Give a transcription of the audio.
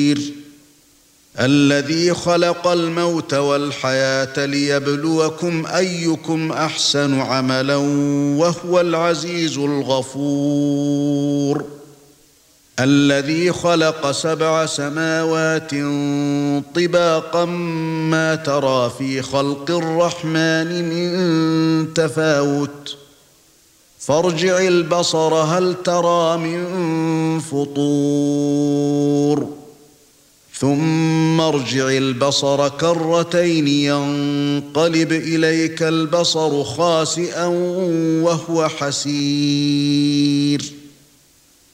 الذي خلق الموت والحياة ليبلوكم أيكم أحسن عملا وهو العزيز الغفور الذي خلق 7 سماوات طباقا ما ترى في خلق الرحمن من تفاوت فارجع البصر هل ترى من فطور ثم ارجع البصر كرتين ينقلب إليك البصر خاسئا وهو حسير